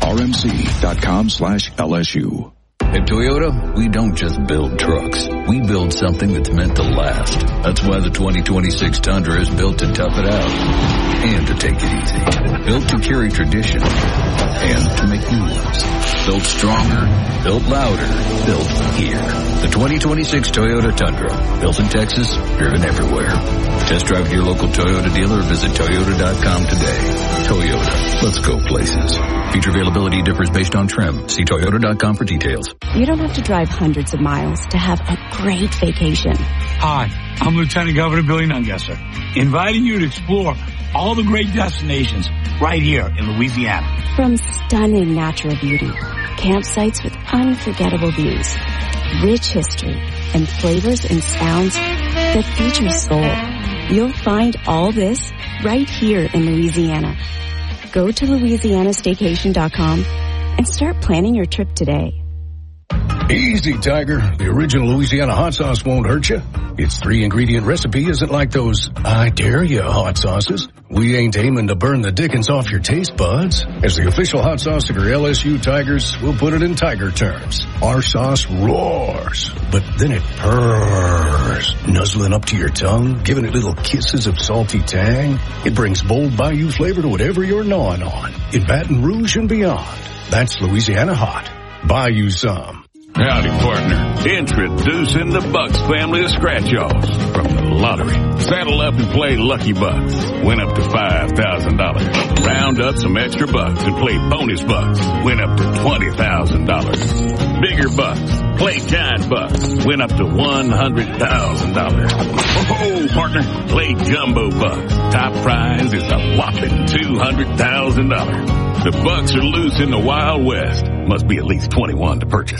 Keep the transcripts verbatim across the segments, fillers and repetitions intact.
rmc.com slash LSU. At Toyota, we don't just build trucks. We build something that's meant to last. That's why the twenty twenty-six Tundra is built to tough it out and to take it easy. Built to carry tradition and to make new ones. Built stronger, built louder, built here. The twenty twenty-six Toyota Tundra. Built in Texas, driven everywhere. Test drive at your local Toyota dealer or visit Toyota dot com today. Toyota. Let's go places. Feature availability differs based on trim. See Toyota dot com for details. You don't have to drive hundreds of miles to have a great vacation. Hi, I'm Lieutenant Governor Billy Nungesser, inviting you to explore all the great destinations right here in Louisiana. From stunning natural beauty, campsites with unforgettable views, rich history, and flavors and sounds that feature soul. You'll find all this right here in Louisiana. Go to Louisiana Staycation dot com and start planning your trip today. Easy, Tiger. The original Louisiana hot sauce won't hurt you. Its three-ingredient recipe isn't like those I dare you hot sauces. We ain't aiming to burn the dickens off your taste buds. As the official hot sauce of your L S U Tigers, we'll put it in Tiger terms. Our sauce roars, but then it purrs, nuzzling up to your tongue, giving it little kisses of salty tang. It brings bold Bayou flavor to whatever you're gnawing on. In Baton Rouge and beyond, that's Louisiana Hot. Bayou some. Howdy, partner. Introducing the Bucks family of scratch-offs from the lottery. Saddle up and play Lucky Bucks. Win up to five thousand dollars. Round up some extra bucks and play Bonus Bucks. Win up to twenty thousand dollars. Bigger bucks. Play Giant Bucks. Win up to one hundred thousand dollars. Oh, partner. Play Jumbo Bucks. Top prize is a whopping two hundred thousand dollars. The Bucks are loose in the Wild West. Must be at least twenty-one to purchase.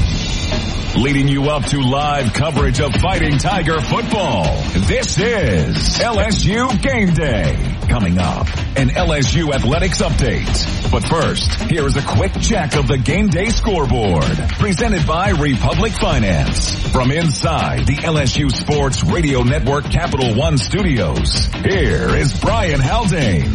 Leading you up to live coverage of Fighting Tiger football. This is L S U Game Day. Coming up, an L S U athletics update. But first, here is a quick check of the Game Day scoreboard. Presented by Republic Finance. From inside the L S U Sports Radio Network Capital One Studios, here is Brian Haldane.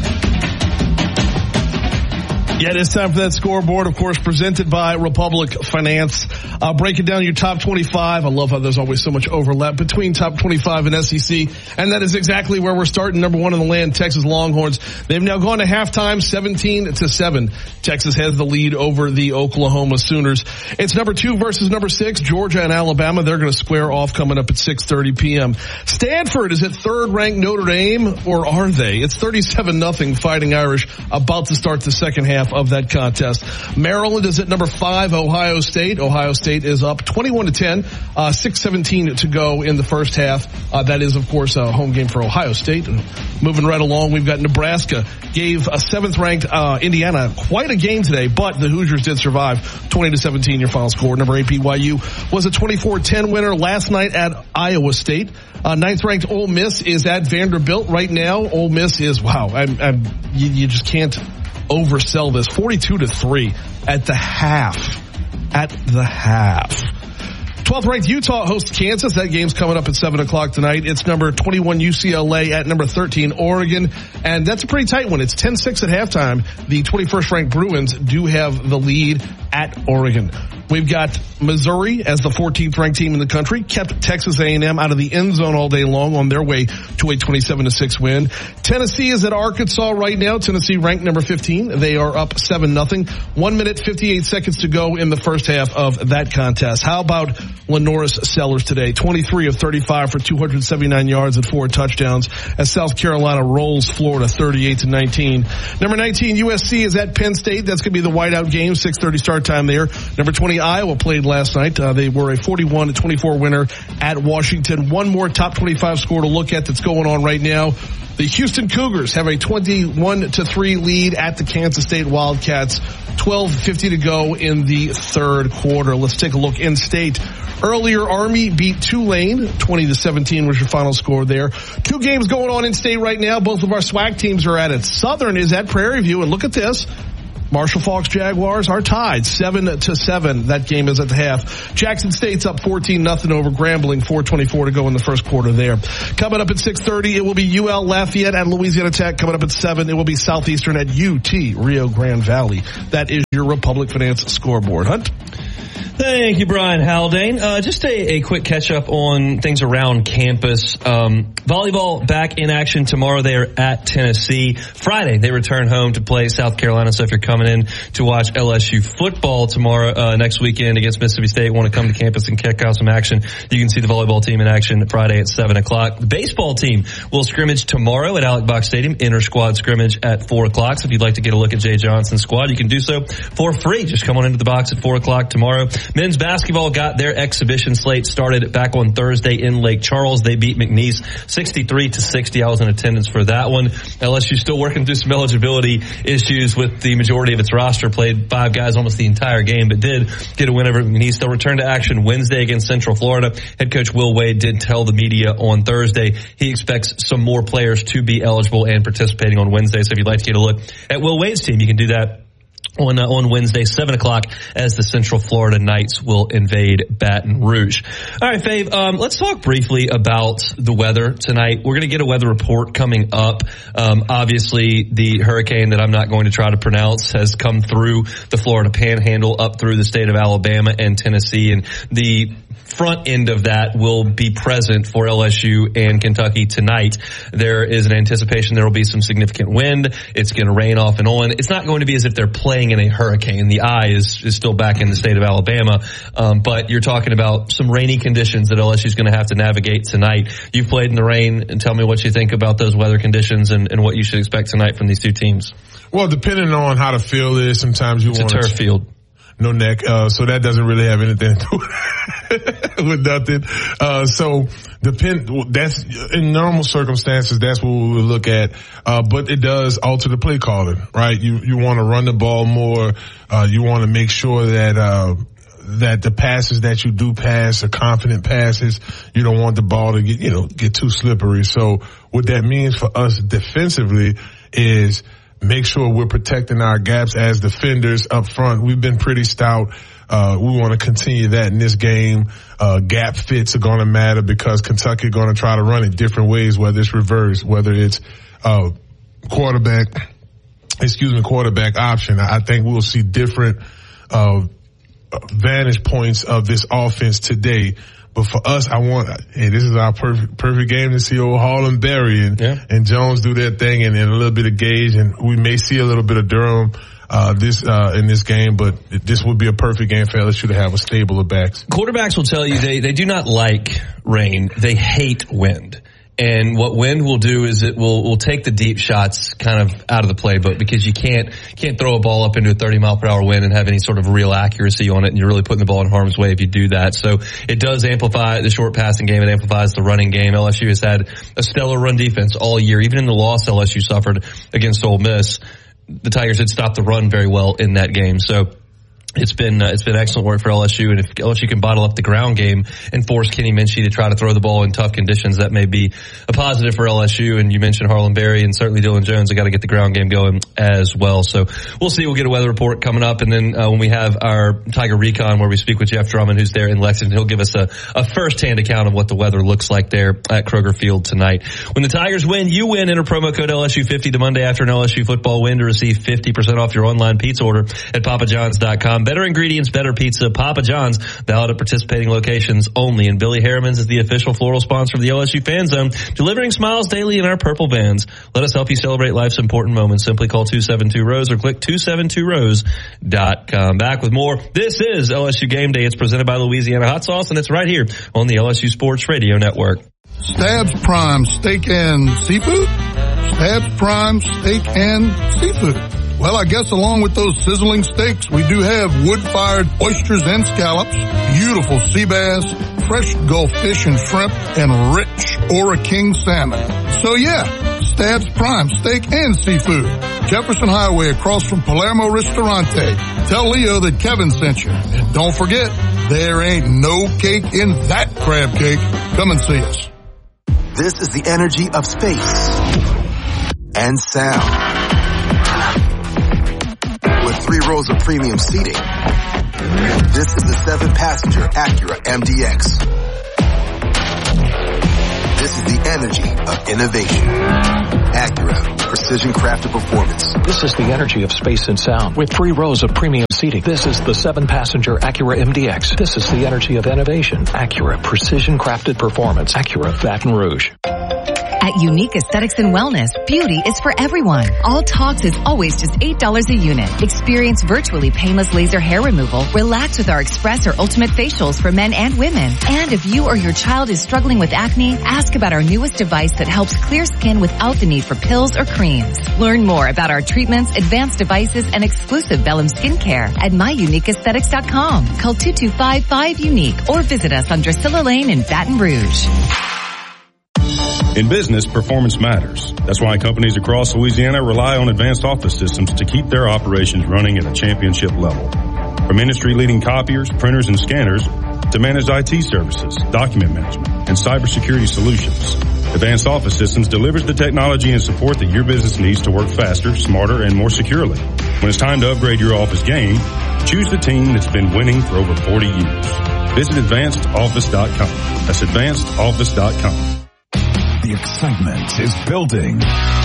Yeah, it's time for that scoreboard, of course, presented by Republic Finance. Uh, breaking down your top twenty-five. I love how there's always so much overlap between top twenty-five and S E C. And that is exactly where we're starting. Number one in the land, Texas Longhorns. They've now gone to halftime, seventeen to seven. Texas has the lead over the Oklahoma Sooners. It's number two versus number six, Georgia and Alabama. They're going to square off coming up at six thirty p.m. Stanford is at third-ranked Notre Dame, or are they? It's thirty-seven nothing Fighting Irish, about to start the second half of that contest. Maryland is at number five, Ohio State. Ohio State is up twenty-one to ten, uh, six seventeen to go in the first half. Uh, that is, of course, a home game for Ohio State. And moving right along, we've got Nebraska gave a seventh-ranked uh, Indiana quite a game today, but the Hoosiers did survive. twenty to seventeen, your final score. Number eight, B Y U was a twenty-four ten winner last night at Iowa State. Uh, ninth-ranked Ole Miss is at Vanderbilt right now. Ole Miss is, wow, I'm, I'm, you, you just can't oversell this. forty-two to three at the half. At the half. twelfth-ranked Utah hosts Kansas. That game's coming up at seven o'clock tonight. It's number twenty-one U C L A at number thirteen Oregon. And that's a pretty tight one. It's ten six at halftime. The twenty-first-ranked Bruins do have the lead at Oregon. We've got Missouri as the fourteenth-ranked team in the country. Kept Texas A and M out of the end zone all day long on their way to a twenty-seven to six win. Tennessee is at Arkansas right now. Tennessee ranked number fifteen. They are up seven nothing. One minute, fifty-eight seconds to go in the first half of that contest. How about Lenoris Sellers today? twenty-three of thirty-five for two hundred seventy-nine yards and four touchdowns as South Carolina rolls Florida thirty-eight to nineteen. Number nineteen, U S C is at Penn State. That's going to be the whiteout game, six thirty start time there. Number twenty, Iowa played last night. Uh, they were a forty-one to twenty-four winner at Washington. One more top twenty-five score to look at that's going on right now. The Houston Cougars have a twenty-one to three lead at the Kansas State Wildcats. twelve fifty to go in the third quarter. Let's take a look in state. Earlier, Army beat Tulane. twenty to seventeen was your final score there. Two games going on in state right now. Both of our SWAC teams are at it. Southern is at Prairie View, and look at this. Marshall Falks Jaguars are tied seven to seven. That game is at the half. Jackson State's up fourteen nothing over Grambling. four twenty-four to go in the first quarter there. Coming up at six thirty, it will be U L Lafayette at Louisiana Tech. Coming up at seven, it will be Southeastern at U T Rio Grande Valley. That is your Republic Finance scoreboard. Hunt? Thank you, Brian Haldane. Uh, just a, a quick catch up on things around campus. Um, volleyball back in action tomorrow. They are at Tennessee. Friday, they return home to play South Carolina. So if you're coming in to watch L S U football tomorrow, uh, next weekend against Mississippi State, want to come to campus and kick out some action, you can see the volleyball team in action Friday at seven o'clock. The baseball team will scrimmage tomorrow at Alec Box Stadium, inter-squad scrimmage at four o'clock. So if you'd like to get a look at Jay Johnson's squad, you can do so for free. Just come on into the box at four o'clock tomorrow. Men's basketball got their exhibition slate started back on Thursday in Lake Charles. They beat McNeese sixty-three to sixty. I was in attendance for that one. L S U still working through some eligibility issues with the majority of its roster. Played five guys almost the entire game, but did get a win over McNeese. They'll return to action Wednesday against Central Florida. Head coach Will Wade did tell the media on Thursday he expects some more players to be eligible and participating on Wednesday. So if you'd like to get a look at Will Wade's team, you can do that on uh, on Wednesday, seven o'clock, as the Central Florida Knights will invade Baton Rouge. All right, Fave, um, let's talk briefly about the weather tonight. We're going to get a weather report coming up. Um, obviously, the hurricane that I'm not going to try to pronounce has come through the Florida Panhandle, up through the state of Alabama and Tennessee, and the front end of that will be present for L S U and Kentucky tonight. There is an anticipation there will be some significant wind. It's going to rain off and on. It's not going to be as if they're playing in a hurricane. The eye is, is still back in the state of Alabama. Um, but you're talking about some rainy conditions that L S U is going to have to navigate tonight. You've played in the rain, and tell me what you think about those weather conditions and, and what you should expect tonight from these two teams. Well, depending on how the field is, sometimes you it's want a turf to, field. No neck, uh, so that doesn't really have anything to do with, with nothing. Uh, so depend, that's, in normal circumstances, that's what we would look at. Uh, but it does alter the play calling, right? You, you want to run the ball more. Uh, you want to make sure that, uh, that the passes that you do pass are confident passes. You don't want the ball to get, you know, get too slippery. So what that means for us defensively is, make sure we're protecting our gaps as defenders up front. We've been pretty stout. Uh, we want to continue that in this game. Uh, gap fits are going to matter because Kentucky are going to try to run it different ways, whether it's reverse, whether it's, uh, quarterback, excuse me, quarterback option. I think we'll see different, uh, vantage points of this offense today. But for us, I want, hey, this is our perfect, perfect game to see old Hall and Berry and, yeah. and Jones do their thing, and then a little bit of Gage, and we may see a little bit of Durham, uh, this, uh, in this game, but this would be a perfect game for L S U to have a stable of backs. Quarterbacks will tell you they, they do not like rain. They hate wind. And what wind will do is it will, will take the deep shots kind of out of the playbook, because you can't, can't throw a ball up into a thirty mile per hour wind and have any sort of real accuracy on it. And you're really putting the ball in harm's way if you do that. So it does amplify the short passing game. It amplifies the running game. L S U has had a stellar run defense all year. Even in the loss L S U suffered against Ole Miss, the Tigers did stop the run very well in that game. So It's been uh, it's been excellent work for L S U, and if L S U can bottle up the ground game and force Kenny Minchie to try to throw the ball in tough conditions, that may be a positive for L S U. And you mentioned Harlan Berry and certainly Dylan Jones. They got to get the ground game going as well. So we'll see. We'll get a weather report coming up, and then uh, when we have our Tiger Recon, where we speak with Jeff Drummond, who's there in Lexington, he'll give us a, a first-hand account of what the weather looks like there at Kroger Field tonight. When the Tigers win, you win. Enter promo code L S U fifty to Monday after an L S U football win to receive fifty percent off your online pizza order at papa johns dot com. Better ingredients, better pizza. Papa John's, valid at participating locations only. And Billy Harriman's is the official floral sponsor of the L S U Fan Zone, delivering smiles daily in our purple vans. Let us help you celebrate life's important moments. Simply call two seven two rose or click two seven two rose dot com. Back with more. This is L S U Game Day. It's presented by Louisiana Hot Sauce, and it's right here on the L S U Sports Radio Network. Stabs Prime Steak and Seafood? Stabs Prime Steak and Seafood. Well, I guess along with those sizzling steaks, we do have wood-fired oysters and scallops, beautiful sea bass, fresh Gulf fish and shrimp, and rich Ora King salmon. So yeah, Stabs Prime Steak and Seafood. Jefferson Highway across from Palermo Ristorante. Tell Leo that Kevin sent you. And don't forget, there ain't no cake in that crab cake. Come and see us. This is the energy of space and sound. With three rows of premium seating, this is the seven-passenger Acura M D X. This is the energy of innovation. Acura, precision crafted performance. This is the energy of space and sound with three rows of premium seating. This is the seven-passenger Acura M D X. This is the energy of innovation. Acura, precision crafted performance. Acura, Baton Rouge. At Unique Aesthetics and Wellness, beauty is for everyone. All Talks is always just eight dollars a unit. Experience virtually painless laser hair removal. Relax with our Express or Ultimate facials for men and women. And if you or your child is struggling with acne, ask about our newest device that helps clear skin without the need for pills or creams. Learn more about our treatments, advanced devices, and exclusive Bellum skincare at my unique aesthetics dot com. Call two two five five UNIQUE or visit us on Drusilla Lane in Baton Rouge. In business, performance matters. That's why companies across Louisiana rely on Advanced Office Systems to keep their operations running at a championship level. From industry-leading copiers, printers, and scanners to managed I T services, document management, and cybersecurity solutions, Advanced Office Systems delivers the technology and support that your business needs to work faster, smarter, and more securely. When it's time to upgrade your office game, choose the team that's been winning for over forty years. Visit advanced office dot com. That's advanced office dot com. The excitement is building.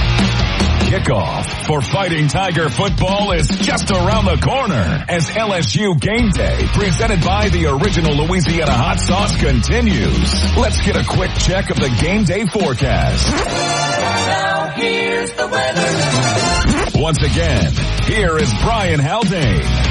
Kickoff for Fighting Tiger football is just around the corner as L S U Game Day, presented by the original Louisiana Hot Sauce, continues. Let's get a quick check of the game day forecast. Now here's the weather. Once again, here is Brian Haldane.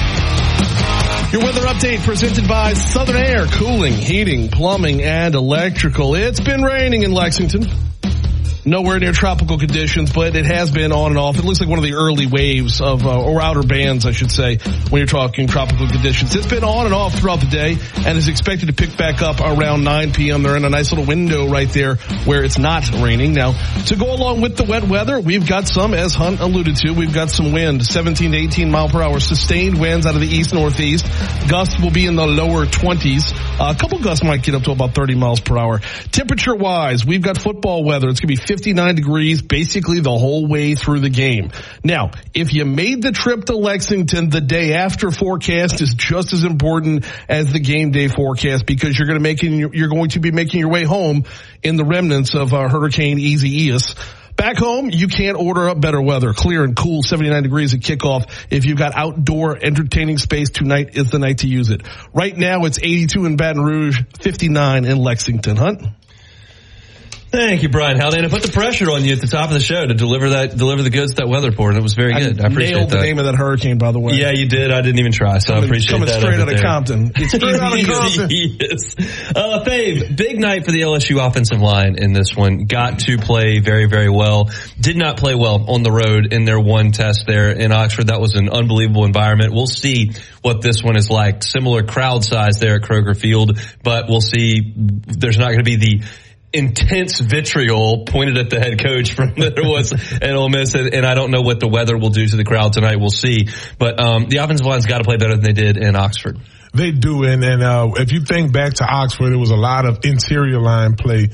Your weather update presented by Southern Air, cooling, heating, plumbing, and electrical. It's been raining in Lexington. Nowhere near tropical conditions, but it has been on and off. It looks like one of the early waves of, uh, or outer bands, I should say, when you're talking tropical conditions. It's been on and off throughout the day and is expected to pick back up around nine p.m. They're in a nice little window right there where it's not raining. Now, to go along with the wet weather, we've got some, as Hunt alluded to, we've got some wind, seventeen to eighteen mile per hour, sustained winds out of the east-northeast. Gusts will be in the lower twenties. Uh, a couple gusts might get up to about thirty miles per hour. Temperature-wise, we've got football weather. It's going to be fifty-nine degrees basically the whole way through the game. Now, if you made the trip to Lexington, the day after forecast is just as important as the game day forecast because you're going to make you're going to be making your way home in the remnants of uh, Hurricane Isaias. Back home, you can't order up better weather. Clear and cool, seventy-nine degrees at kickoff. If you've got outdoor entertaining space, tonight is the night to use it. Right now, it's eighty-two in Baton Rouge, fifty-nine in Lexington. Hunt? Thank you, Brian Haldane. I put the pressure on you at the top of the show to deliver that, deliver the goods to that weather report, and it was very good. I, I appreciate nailed that. the name of that hurricane, by the way. Yeah, you did. I didn't even try, so coming, I appreciate coming that. Coming straight out there. of Compton. It's straight out of Compton. Yes. Uh, Fave, big night for the L S U offensive line in this one. Got to play very, very well. Did not play well on the road in their one test there in Oxford. That was an unbelievable environment. We'll see what this one is like. Similar crowd size there at Kroger Field, but we'll see. There's not going to be the intense vitriol pointed at the head coach from there was at Ole Miss, and, and I don't know what the weather will do to the crowd tonight. We'll see. But um, the offensive line's got to play better than they did in Oxford. They do, and, and uh, if you think back to Oxford, there was a lot of interior line play,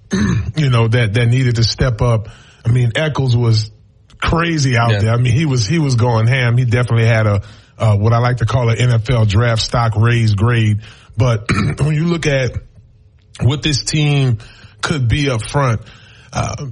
you know, that, that needed to step up. I mean, Eccles was crazy out yeah. there. I mean, he was he was going ham. He definitely had a uh, what I like to call an N F L draft stock raised grade. But when you look at what this team could be up front, uh,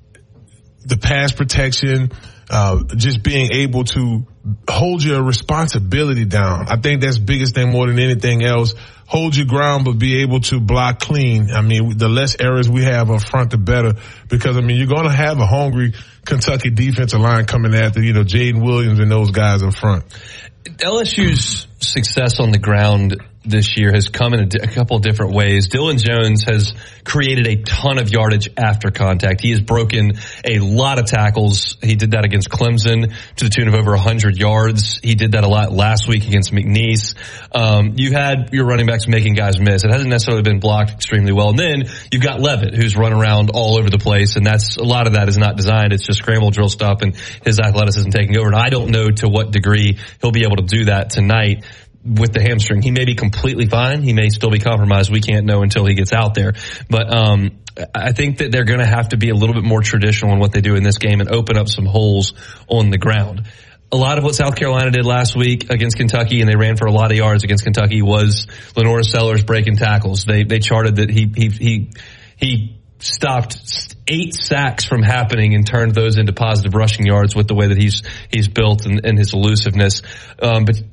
the pass protection, uh, just being able to hold your responsibility down. I think that's biggest thing more than anything else. Hold your ground, but be able to block clean. I mean, the less errors we have up front, the better. Because, I mean, you're going to have a hungry Kentucky defensive line coming after, you know, Jaden Williams and those guys up front. L S U's success on the ground this year has come in a, a couple of different ways. Dylan Jones has created a ton of yardage after contact. He has broken a lot of tackles. He did that against Clemson to the tune of over one hundred yards. He did that a lot last week against McNeese. Um, you've had your running backs making guys miss. It hasn't necessarily been blocked extremely well. And then you've got Levitt, who's run around all over the place, and that's a lot of that is not designed. It's just scramble drill stuff and his athleticism taking over. And I don't know to what degree he'll be able to do that tonight with the hamstring. He may be completely fine. He may still be compromised. We can't know until he gets out there. But um I think that they're going to have to be a little bit more traditional in what they do in this game and open up some holes on the ground. A lot of what South Carolina did last week against Kentucky, and they ran for a lot of yards against Kentucky, was Lenora Sellers breaking tackles. They they charted that he he he he stopped eight sacks from happening and turned those into positive rushing yards with the way that he's he's built and, and his elusiveness. Um, but